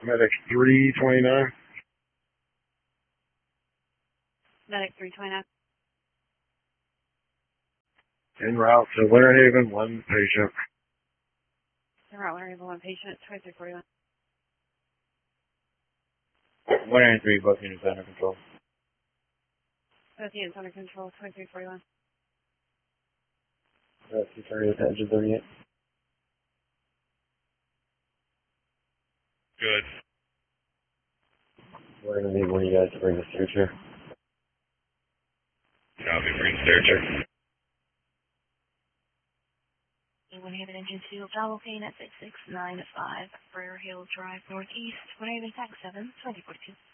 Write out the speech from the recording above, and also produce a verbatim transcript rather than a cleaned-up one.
Medic three twenty-nine. Medic three twenty-nine. En route to Winter Haven, one patient. En route, Winter Haven, one patient, twenty-three forty-one. Winter and three, both units under control. Both units under control, twenty-three forty-one. That's two thirty-eight, engine thirty-eight. Good. We're going to need one of you guys to bring the steer chair. Copy, bring stair check. Winter Haven Engine two, Bravo Kane at six six nine five, Briar Hill Drive Northeast, Winter Haven Tax seven, twenty forty-two.